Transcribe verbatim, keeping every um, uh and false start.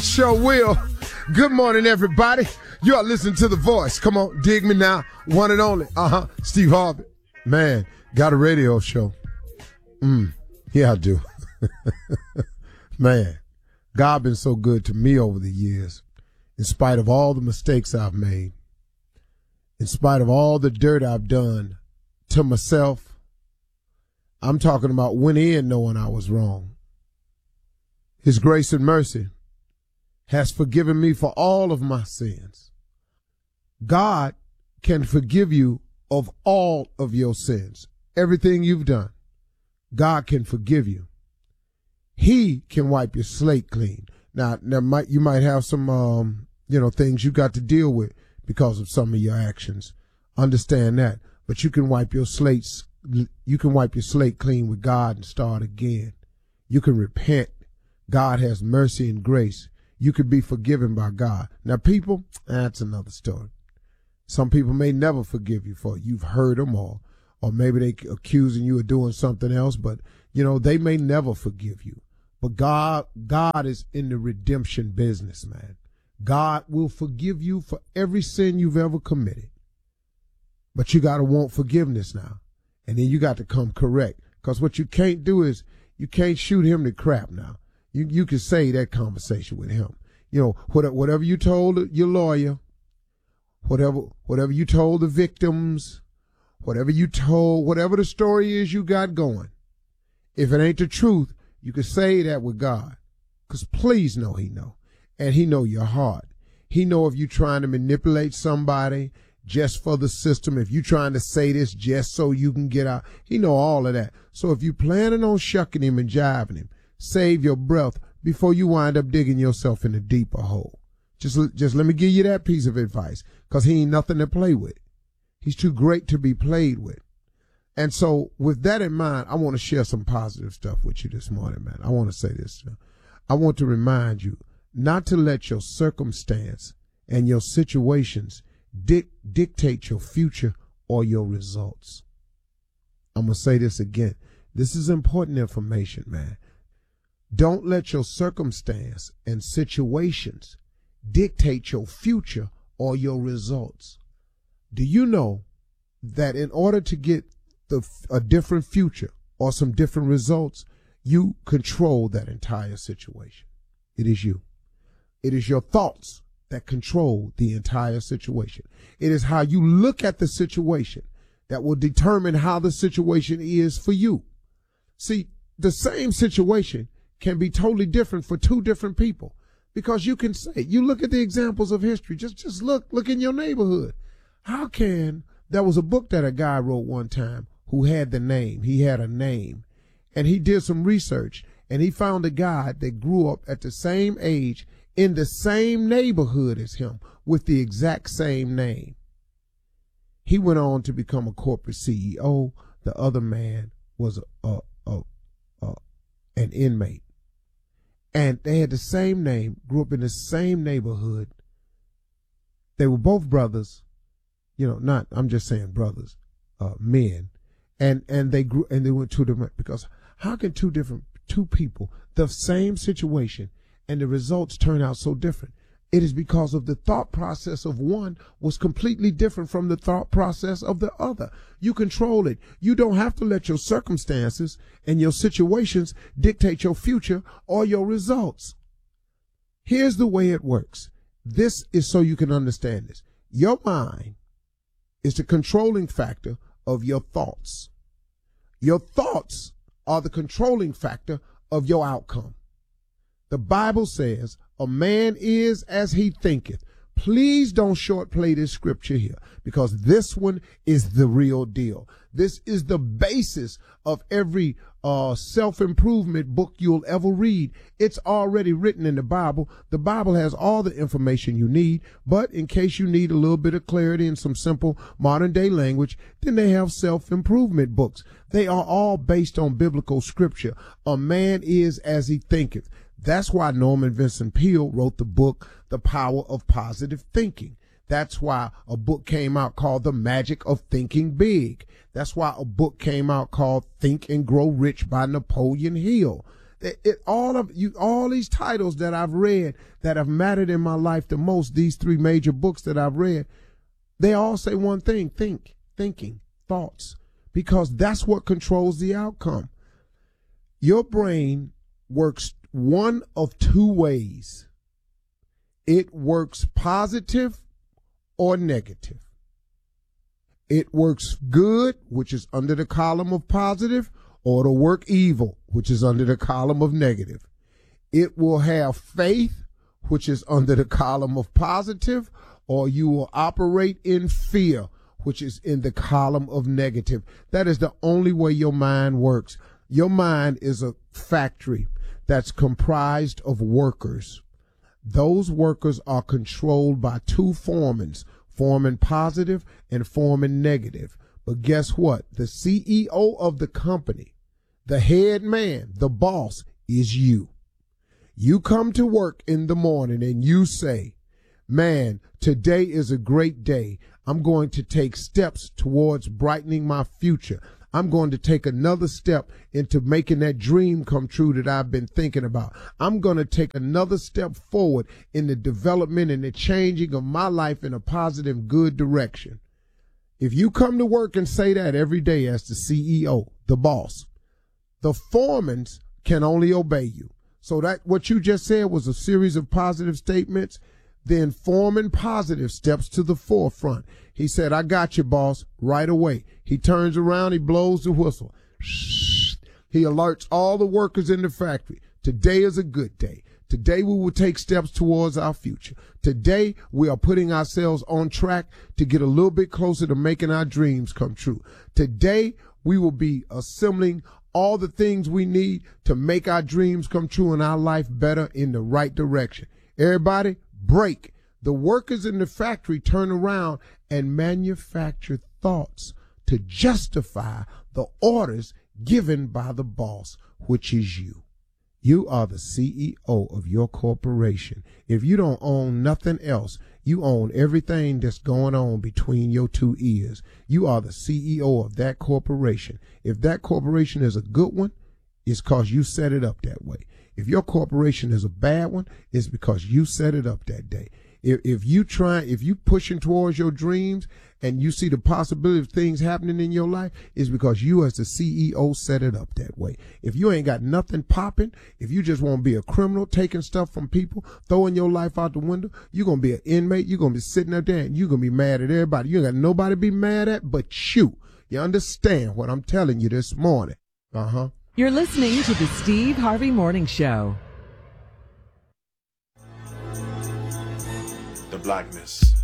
Sure will. Good morning, everybody. You are listening to The Voice. Come on, dig me now. One and only. Uh-huh. Steve Harvey. Man, got a radio show. Mm. Yeah, I do. Man, God been so good to me over the years. In spite of all the mistakes I've made. In spite of all the dirt I've done to myself. I'm talking about went in knowing I was wrong. His grace and mercy has forgiven me for all of my sins. God can forgive you of all of your sins. Everything you've done, God can forgive you. He can wipe your slate clean. Now, there might, you might have some, um, you know, things you got to deal with because of some of your actions. Understand that. But you can wipe your slates, you can wipe your slate clean with God and start again. You can repent. God has mercy and grace. You could be forgiven by God. Now, people, that's another story. Some people may never forgive you for it. You've heard them all. Or maybe they accusing you of doing something else, but, you know, they may never forgive you. But God, God is in the redemption business, man. God will forgive you for every sin you've ever committed. But you got to want forgiveness now. And then you got to come correct. Because what you can't do is you can't shoot him to crap now. You you can say that conversation with him. You know, whatever you told your lawyer, whatever whatever you told the victims, whatever you told, whatever the story is you got going, if it ain't the truth, you can say that with God. Because please know he know. And he know your heart. He know if you trying to manipulate somebody just for the system, if you trying to say this just so you can get out, he know all of that. So if you planning on shucking him and jiving him, save your breath before you wind up digging yourself in a deeper hole. Just, just let me give you that piece of advice, because he ain't nothing to play with. He's too great to be played with. And so with that in mind, I want to share some positive stuff with you this morning, man. I want to say this. I want to remind you not to let your circumstance and your situations dic- dictate your future or your results. I'm going to say this again. This is important information, man. Don't let your circumstance and situations dictate your future or your results. Do you know that in order to get the, a different future or some different results, you control that entire situation? It is you. It is your thoughts that control the entire situation. It is how you look at the situation that will determine how the situation is for you. See, the same situation can be totally different for two different people, because you can say, you look at the examples of history, just, just look, look in your neighborhood. How can, there was a book that a guy wrote one time who had the name, he had a name, and he did some research, and he found a guy that grew up at the same age in the same neighborhood as him with the exact same name. He went on to become a corporate C E O. The other man was a, a, a, a an inmate. And they had the same name, grew up in the same neighborhood. They were both brothers, you know, not, I'm just saying brothers, uh, men. And, and they grew, and they went two different, because how can two different, two people, the same situation, and the results turn out so different? It is because of the thought process of one was completely different from the thought process of the other. You control it. You don't have to let your circumstances and your situations dictate your future or your results. Here's the way it works. This is so you can understand this. Your mind is the controlling factor of your thoughts. Your thoughts are the controlling factor of your outcome. The Bible says, a man is as he thinketh. Please don't short play this scripture here, because this one is the real deal. This is the basis of every uh, self-improvement book you'll ever read. It's already written in the Bible. The Bible has all the information you need, but in case you need a little bit of clarity in some simple modern day language, then they have self-improvement books. They are all based on biblical scripture. A man is as he thinketh. That's why Norman Vincent Peale wrote the book, The Power of Positive Thinking. That's why a book came out called The Magic of Thinking Big. That's why a book came out called Think and Grow Rich by Napoleon Hill. It, it, all of you, all these titles that I've read that have mattered in my life the most, these three major books that I've read, they all say one thing: think, thinking, thoughts, because that's what controls the outcome. Your brain works one of two ways. It works positive or negative. It works good, which is under the column of positive, or it'll work evil, which is under the column of negative. It will have faith, which is under the column of positive, or you will operate in fear, which is in the column of negative. That is the only way your mind works. Your mind is a factory that's comprised of workers. Those workers are controlled by two foremans, foreman positive and foreman negative. But guess what? The C E O of the company, the head man, the boss, is you. You come to work in the morning and you say, man, today is a great day. I'm going to take steps towards brightening my future. I'm going to take another step into making that dream come true that I've been thinking about. I'm going to take another step forward in the development and the changing of my life in a positive, good direction. If you come to work and say that every day as the C E O, the boss, the foremen can only obey you. So that what you just said was a series of positive statements. Then foreman positive steps to the forefront. He said, I got you, boss, right away. He turns around, he blows the whistle. Shh. He alerts all the workers in the factory. Today is a good day. Today we will take steps towards our future. Today we are putting ourselves on track to get a little bit closer to making our dreams come true. Today we will be assembling all the things we need to make our dreams come true and our life better in the right direction. Everybody, break. The workers in the factory turn around and manufacture thoughts to justify the orders given by the boss, which is you. You are the C E O of your corporation. If you don't own nothing else, you own everything that's going on between your two ears. You are the C E O of that corporation. If that corporation is a good one, it's because you set it up that way. If your corporation is a bad one, it's because you set it up that day. If, if you try, if you pushing towards your dreams and you see the possibility of things happening in your life, it's because you as the C E O set it up that way. If you ain't got nothing popping, if you just want to be a criminal, taking stuff from people, throwing your life out the window, you're going to be an inmate. You're going to be sitting up there and you're going to be mad at everybody. You ain't got nobody to be mad at but you. You understand what I'm telling you this morning? Uh-huh. You're listening to the Steve Harvey Morning Show. The blackness